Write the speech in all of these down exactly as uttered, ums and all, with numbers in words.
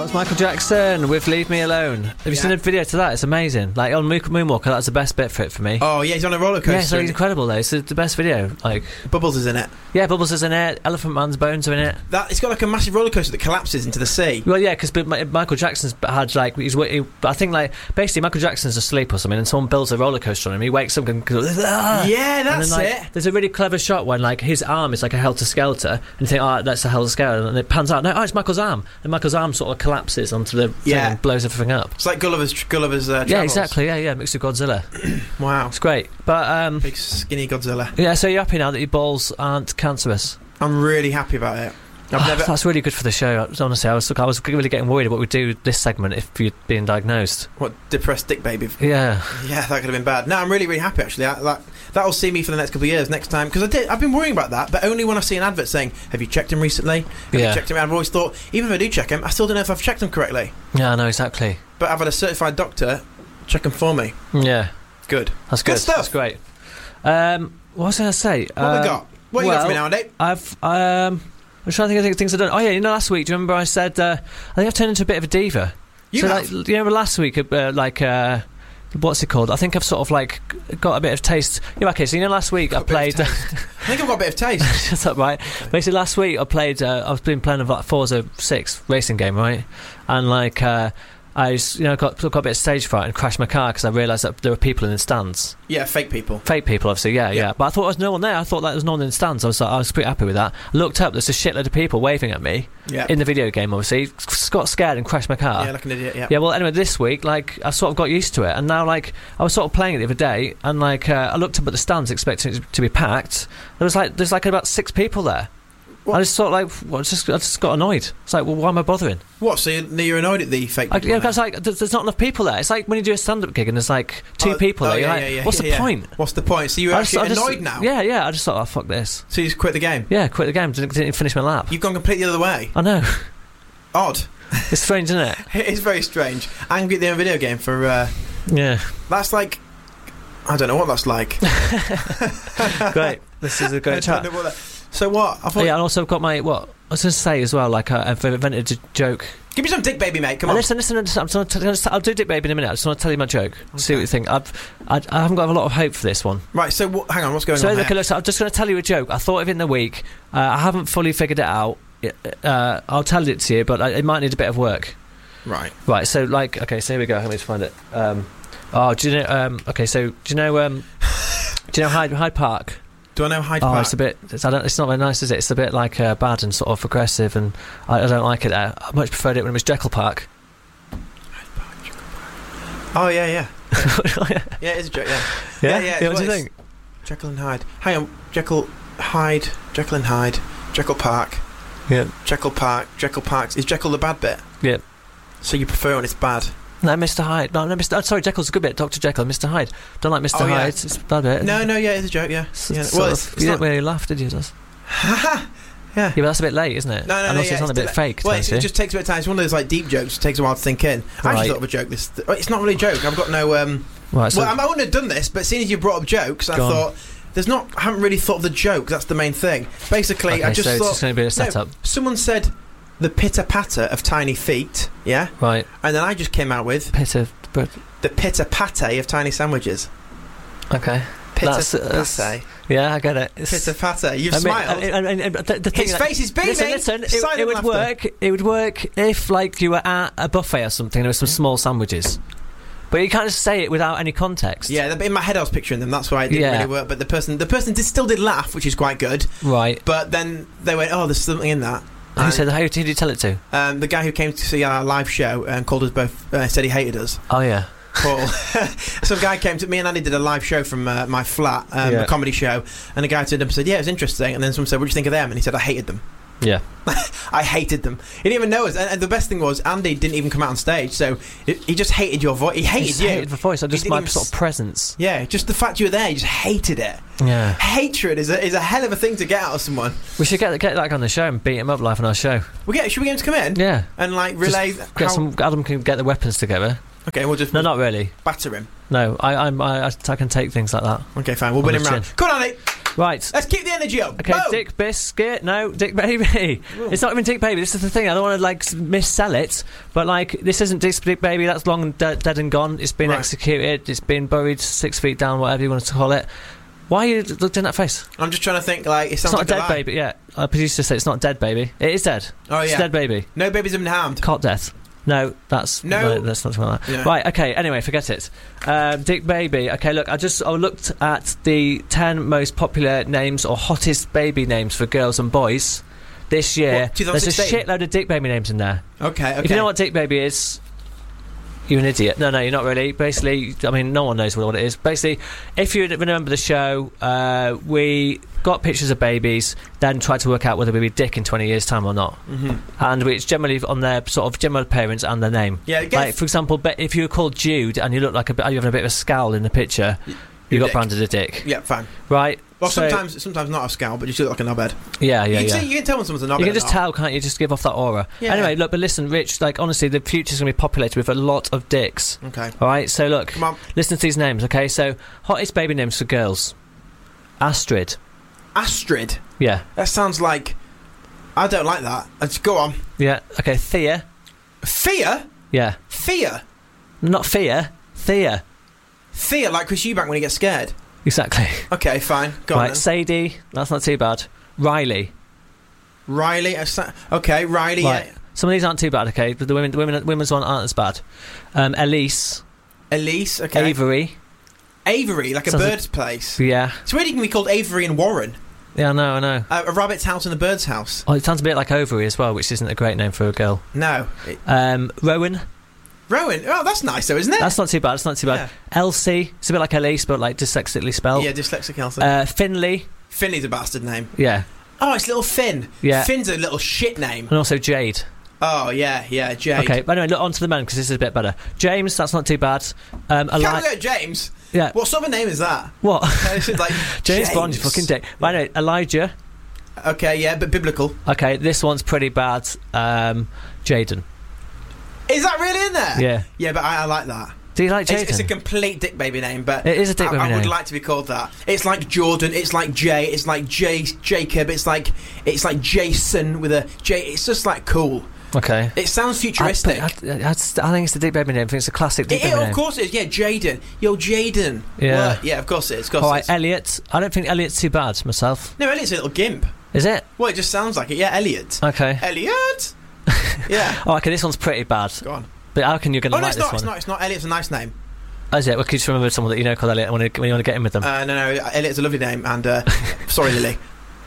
was Michael Jackson with Leave Me Alone. Have you yeah. seen a video to that? It's amazing. Like on Moonwalker, that's the best bit for it for me. Oh yeah, he's on a roller coaster. Yeah, so he's incredible though. It's the best video. Like Bubbles is in it. Yeah, Bubbles is in it. Elephant Man's bones are in it. That it's got like a massive roller coaster that collapses into the sea. Well, yeah, because Michael Jackson's had like he's. He, I think like basically Michael Jackson's asleep or something, and someone builds a roller coaster on him. He wakes up and goes, ah! Yeah, that's and then, like, it. There's a really clever shot when like his arm is like a helter skelter, and you think, oh, that's a helter skelter, and it pans out. No, oh, it's Michael's arm, and Michael's arm sort of collapses onto the thing yeah. and blows everything up. It's like Gulliver's Gulliver's uh, Travels. Yeah, exactly. Yeah, yeah, mixed with Godzilla. Wow, it's great. But um, big skinny Godzilla. Yeah, so you're happy now that your balls aren't cancerous? I'm really happy about it. I've oh, never... That's really good for the show. Honestly, I was I was really getting worried about what we'd do this segment if you'd been diagnosed. What, depressed dick baby? Yeah, yeah, that could have been bad. No, I'm really really happy actually. I, that that'll see me for the next couple of years. Next time, because I did, I've been worrying about that, but only when I see an advert saying, "Have you checked him recently?" Have yeah. you checked him? I've always thought, even if I do check him, I still don't know if I've checked him correctly. Yeah, I know exactly. But I've had a certified doctor check them for me. Yeah, good. That's good. Good stuff. That's great. Um, what was I going to say? What um, we got? What well, you got for me now, Nate? I've um. I'm trying to think of things I've done. Oh yeah, you know, last week, do you remember I said uh, I think I've turned into a bit of a diva? You so, have? Like, you remember last week, uh, like, uh, what's it called? I think I've sort of like got a bit of taste. Yeah, okay, so you know, last week I played. I think I've got a bit of taste. Shut up, right? Okay. Basically, last week I played. Uh, I've been playing a like, Forza six racing game, right? And like. Uh, I you know got got a bit of stage fright and crashed my car because I realised that there were people in the stands. Yeah, fake people. Fake people, obviously. Yeah, yeah. yeah. But I thought there was no one there. I thought like, there was no one in the stands. I was like, I was pretty happy with that. I looked up. There's a shitload of people waving at me. Yeah. In the video game, obviously. Got scared and crashed my car. Yeah, like an idiot. Yeah. Yeah. Well, anyway, this week, like, I sort of got used to it, and now, like, I was sort of playing it the other day, and like, uh, I looked up at the stands expecting it to be packed. There was like, there's like about six people there. What? I just thought, like, well, just, I just got annoyed. It's like, well, why am I bothering? What, so you're annoyed at the fake people? I, yeah, because like, there's, there's not enough people there. It's like when you do a stand-up gig and there's like two oh, people oh, there. You're yeah, like, yeah, yeah, what's yeah, the yeah. point? What's the point? So you're I actually just, annoyed just, now? Yeah, yeah. I just thought, oh, fuck this. So you just quit the game? Yeah, quit the game. Didn't, didn't finish my lap. You've gone completely the other way? I know. Odd. It's strange, isn't it? It is very strange. Angry at the video game for... Uh, yeah. That's like... I don't know what that's like. Great. This is a great chat. What so what? I thought oh, yeah, and also I've got my... What? I was going to say as well, like, uh, I've invented a joke. Give me some dick baby, mate. Come oh, on. Listen, listen, listen. I'm just gonna t- I'll do dick baby in a minute. I just want to tell you my joke. Okay. See what you think. I've, I, I haven't got a lot of hope for this one. Right, so what, hang on, what's going so, on look, here? Look, so I'm just going to tell you a joke. I thought of it in the week. Uh, I haven't fully figured it out. Uh, I'll tell it to you, but it might need a bit of work. Right. Right, so, like, okay, so here we go. Let me just find it. Um, oh, do you know... Um, okay, so, do you know... Um, do you know Hyde, Hyde Park? Do I know Hyde oh, Park? Oh, it's a bit... It's, I don't, it's not very nice, is it? It's a bit, like, uh, bad and sort of aggressive, and I, I don't like it there. I much preferred it when it was Jekyll Park. Hyde Park, Jekyll Park. Oh, yeah, yeah. Yeah, yeah it is a joke, yeah. Yeah? Yeah, yeah. yeah what do you think? Jekyll and Hyde. Hang on. Jekyll... Hyde... Jekyll and Hyde... Jekyll Park... Yeah. Jekyll Park... Jekyll Park... Is Jekyll the bad bit? Yeah. So you prefer when it's bad? No, Mister Hyde. No, no, Mister Oh, sorry, Jekyll's a good bit. Doctor Jekyll, Mister Hyde. Don't like Mister Oh, yeah. Hyde. It's a bad bit. No, no, yeah, it's a joke, yeah. It's, yeah. It's well, it's, it's, you it's didn't not... really laugh, did you? Just? yeah. Yeah, but that's a bit late, isn't it? No, no, and no, also yeah, it's not a bit still, fake. Well, it just takes a bit of time. It's one of those like deep jokes. It takes a while to sink in. I right. actually thought of a joke. This, th- it's not really a joke. I've got no. Um, right, so well, I, I wouldn't have done this, but seeing as you brought up jokes, I thought there's not. I haven't really thought of the joke. That's the main thing. Basically, okay, I just so thought. It's just going to be a setup. No, someone said the pitter patter of tiny feet. Yeah. Right. And then I just came out with pitter. But the pitter pate of tiny sandwiches. Okay. Pitter pate. Yeah, I get it. Pitter patter. You've I mean, smiled. And, and, and the, the His face is beaming. Listen, listen. It, it would laughter. work. It would work if, like, you were at a buffet or something. There were some small sandwiches. But you can't just say it without any context. Yeah, in my head I was picturing them. That's why it didn't yeah. really work. But the person, the person did, still did laugh, which is quite good. Right. But then they went, "Oh, there's something in that." Who and, said? Who did you tell it to? Um, the guy who came to see our live show and called us both. Uh, said he hated us. Oh yeah. Paul. Some guy came to me and Andy did a live show from uh, my flat, um, yeah. a comedy show, and a guy turned up and said, "Yeah, it was interesting." And then someone said, "What do you think of them?" And he said, "I hated them." Yeah. I hated them. He didn't even know us. And, and the best thing was, Andy didn't even come out on stage, so it, he just hated your voice. He hated he you. hated the voice. I just my sort of presence. Yeah, just the fact you were there, he just hated it. Yeah. Hatred is a, is a hell of a thing to get out of someone. We should get get that guy on the show and beat him up live on our show. We get. Should we get him to come in? Yeah. And like relay. Just how get some. Adam can get the weapons together. Okay, we'll just no, not really. Batter him. No, I I'm, I I can take things like that. Okay, fine. We'll win him round. Come on, Andy. Right. Let's keep the energy up. Okay, Boom. Dick Biscuit. No, Dick Baby. Ooh. It's not even Dick Baby. This is the thing. I don't want to like missell it, but like this isn't Dick, Dick Baby. That's long de- dead and gone. It's been right. executed. It's been buried six feet down, whatever you want to call it. Why are you looking at that face? I'm just trying to think. Like it sounds it's not like a dead baby. Yeah, our producer said it's not dead baby. It is dead. Oh yeah, it's a dead baby. No babies have been harmed. Cot death. No, that's no. no that's not something like that. Yeah. Right, okay, anyway, forget it. Um, Dick Baby. Okay, look, I just I looked at the ten most popular names or hottest baby names for girls and boys this year. What, There's a shitload of Dick Baby names in there. Okay, okay. If you know what Dick Baby is, you're an idiot. No, no, you're not really. Basically, I mean, no one knows what it is. Basically, if you remember the show, uh, we got pictures of babies, then tried to work out whether we'd be Dick in twenty years' time or not. Mm-hmm. And it's generally on their sort of general appearance and their name. Yeah, like, for example, if you were called Jude and you look like a, you're having a bit of a scowl in the picture, y- you got dick. branded a dick. Yeah, fine. Right? Well, so, sometimes sometimes not a scowl, but you still look like a knobhead. Yeah, yeah, you yeah. Can see, you can tell when someone's a knobhead. You can just tell, can't you? Just give off that aura. Yeah. Anyway, look, but listen, Rich, like, honestly, the future's going to be populated with a lot of dicks. Okay. All right, so look, Come on. Listen to these names, okay? So, hottest baby names for girls. Astrid. Astrid? Yeah. That sounds like... I don't like that. Let's go on. Yeah, okay, Thea. Thea? Yeah. Thea? Not Thea, Thea. Thea, like Chris Eubank when he gets scared? Exactly. Okay, fine. Go right, on then. Sadie, that's not too bad. Riley. Riley, okay, Riley. Right. Yeah. Some of these aren't too bad, okay? But the women, the women, women's one aren't as bad. Um, Elise. Elise, okay. Avery. Avery, like Sounds a bird's like, place. Yeah. It's weird you can be called Avery and Warren. Yeah, I know, I know. Uh, a rabbit's house and a bird's house. Oh, it sounds a bit like Ovary as well, which isn't a great name for a girl. No. It, um, Rowan. Rowan. Oh, that's nice though, isn't it? That's not too bad. It's not too bad. Yeah. Elsie. It's a bit like Elise, but like dyslexically spelled. Yeah, dyslexic Elsie. Uh, Finley. Finley's a bastard name. Yeah. Oh, it's little Finn. Yeah. Finn's a little shit name. And also Jade. Oh, yeah, yeah, Jade. Okay, but anyway, look on to the men, because this is a bit better. James, that's not too bad. Um, Eli- Can't go James? Yeah. What sort of name is that? What? like James, James Bond, you fucking dick. But anyway, Elijah. Okay, yeah, but biblical. Okay, this one's pretty bad. Um, Jaden. Is that really in there? Yeah. Yeah, but I, I like that. Do you like Jaden? It's, it's a complete dick baby name, but it is a dick I, baby I name. would like to be called that. It's like Jordan. It's like Jay. It's like Jay Jacob. It's like it's like Jason with a J. It's just like cool. Okay. It sounds futuristic. I, I, I, I think it's the dick baby name. I think it's a classic dick it, baby it, name. Of course it is. Yeah, Jaden. Yo, Jaden. Yeah. What? Yeah, of course it is. Of course All right, it is. Elliot. I don't think Elliot's too bad myself. No, Elliot's a little gimp. Is it? Well, it just sounds like it. Yeah, Elliot. Okay. Elliot. Yeah. Oh, okay, this one's pretty bad. Go on. But how can you going to oh, no, like it's this not, one? It's not. It's not. Elliot's a nice name. Oh, is it? Well, could you just remember someone that you know called Elliot when you, when you want to get in with them? Uh, no, no. Elliot's a lovely name, and uh, sorry, Lily.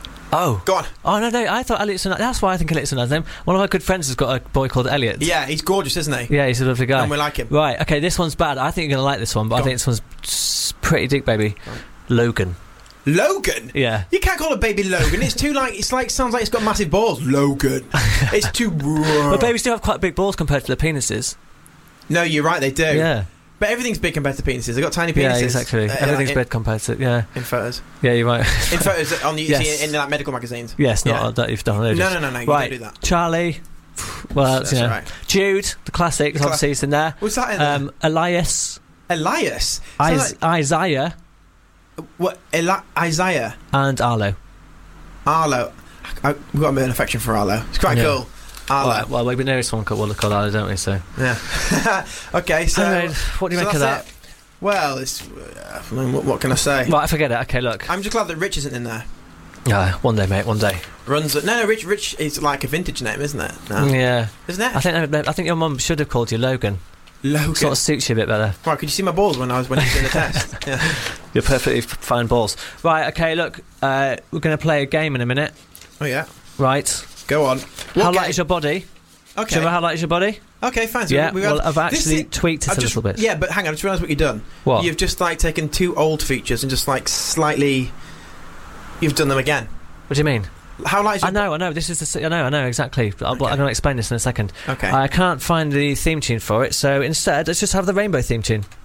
Oh. Go on. Oh, no, no, I thought Elliot's a nice... That's why I think Elliot's a nice name. One of our good friends has got a boy called Elliot. Yeah, he's gorgeous, isn't he? Yeah, he's a lovely guy. And we like him. Right, okay, this one's bad. I think you're going to like this one, but Go I think on. this one's pretty dick, baby. Logan. Logan? Yeah. You can't call a baby Logan. It's too like... It's like... Sounds like it's got massive balls. Logan. It's too... But babies do have quite big balls compared to their penises. No, you're right, they do. Yeah. But everything big compared to penises. They've got tiny penises. Yeah, exactly. Uh, Everything's in, big compared to... Yeah. In photos. Yeah, you're right. In photos on the, yes. see in, in like medical magazines. Yes, not yeah. that you've done. No, no, no, no, no. You right. don't do that. Charlie. Well, that's, that's you know. right. Jude, the classic, The obviously, is in there. What's that in um, there? Elias. Elias? Is- like, Isaiah. What? Eli- Isaiah? And Arlo. Arlo. I, we've got a bit of an affection for Arlo. It's quite yeah. cool. Arlo. Right, well, we know this one called, we'll call Arlo, don't we? So. Yeah. Okay, so... Anyway, what do you so make of that? It. Well, it's... Uh, I mean, what, what can I say? Right, forget it. Okay, look. I'm just glad that Rich isn't in there. Yeah, one day, mate, one day. Runs... No, no, Rich Rich is like a vintage name, isn't it? No. Yeah. Isn't it? I think I think your mum should have called you Logan. Logan. Sort of suits you a bit better. Right, could you see my balls when I was when you were doing the test? Yeah. You're perfectly f- fine balls. Right, okay, look, uh, we're going to play a game in a minute. Oh, yeah. Right. Go on. How what light game? is your body? Okay. Do you remember how light is your body? Okay, fine. So yeah, we, we well, have, I've actually is, tweaked it I've a just, little bit. Yeah, but hang on, I just realised what you've done. What? You've just, like, taken two old features and just, like, slightly... You've done them again. What do you mean? How light is your... I know, I know, this is the... I know, I know, exactly. I'll, Okay. I'm going to explain this in a second. Okay. I can't find the theme tune for it, so instead, let's just have the rainbow theme tune.